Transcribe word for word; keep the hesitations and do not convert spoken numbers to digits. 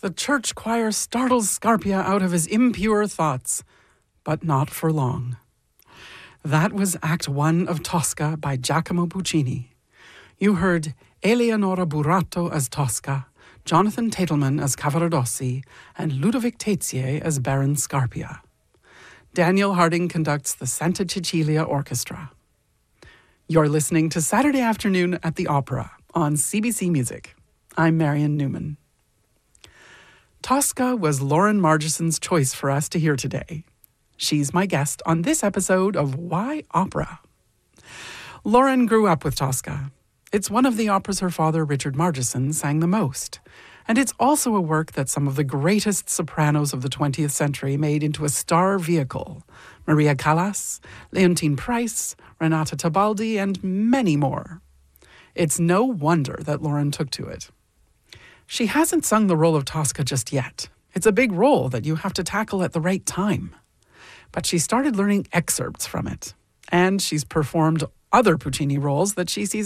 The church choir startles Scarpia out of his impure thoughts, but not for long. That was Act One of Tosca by Giacomo Puccini. You heard Eleonora Burato as Tosca, Jonathan Tatelman as Cavaradossi, and Ludovic Teitsier as Baron Scarpia. Daniel Harding conducts the Santa Cecilia Orchestra. You're listening to Saturday Afternoon at the Opera on C B C Music. I'm Marion Newman. Tosca was Lauren Margison's choice for us to hear today. She's my guest on this episode of Why Opera? Lauren grew up with Tosca. It's one of the operas her father, Richard Margison, sang the most. And it's also a work that some of the greatest sopranos of the twentieth century made into a star vehicle. Maria Callas, Leontine Price, Renata Tebaldi, and many more. It's no wonder that Lauren took to it. She hasn't sung the role of Tosca just yet. It's a big role that you have to tackle at the right time. But she started learning excerpts from it. And she's performed other Puccini roles that she sees